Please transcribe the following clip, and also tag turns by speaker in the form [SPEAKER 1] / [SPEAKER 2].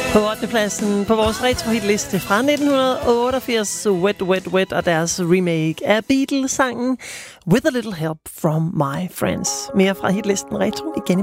[SPEAKER 1] På 8. pladsen på vores retro-hitliste fra 1988, Wet Wet Wet og deres remake af Beatles-sangen With a Little Help from My Friends. Mere fra hitlisten retro igen.